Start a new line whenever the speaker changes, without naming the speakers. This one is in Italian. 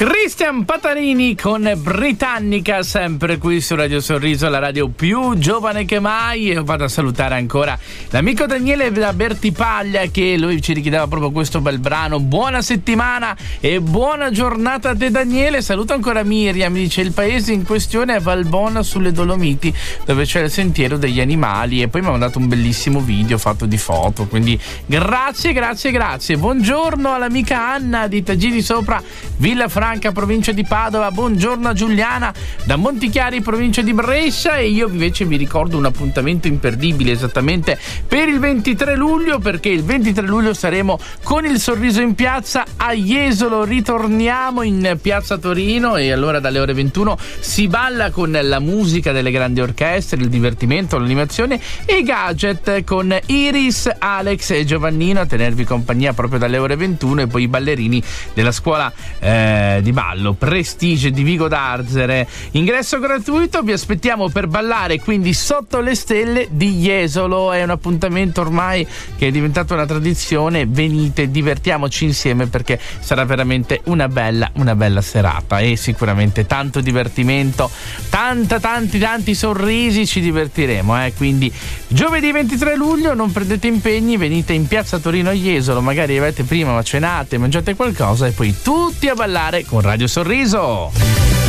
Cristian Patarini con Britannica, sempre qui su Radio Sorriso, la radio più giovane che mai. E vado a salutare ancora l'amico Daniele da Bertipaglia, che lui ci richiedeva proprio questo bel brano. Buona settimana e buona giornata a te, Daniele. Saluto ancora Miriam, mi dice: il paese in questione è Valbona sulle Dolomiti, dove c'è il sentiero degli animali. E poi mi ha mandato un bellissimo video fatto di foto, quindi grazie. Buongiorno all'amica Anna di Tagini Sopra, Villa Franca, provincia di Padova. Buongiorno a Giuliana da Montichiari, provincia di Brescia. E io invece vi ricordo un appuntamento imperdibile esattamente per il 23 luglio, perché il 23 luglio saremo con il Sorriso in Piazza a Jesolo. Ritorniamo in piazza Torino e allora dalle ore 21 si balla con la musica delle grandi orchestre, il divertimento, l'animazione e i gadget con Iris, Alex e Giovannino a tenervi compagnia proprio dalle ore 21, e poi i ballerini della scuola di ballo Prestige di Vigo d'Arzere. Ingresso gratuito, vi aspettiamo per ballare quindi sotto le stelle di Jesolo. È un appuntamento ormai che è diventato una tradizione. Venite, divertiamoci insieme, perché sarà veramente una bella serata e sicuramente tanto divertimento, tanti sorrisi, ci divertiremo, quindi giovedì 23 luglio non prendete impegni, venite in piazza Torino a Jesolo, magari avete prima cenate, mangiate qualcosa e poi tutti a ballare con Radio Sorriso.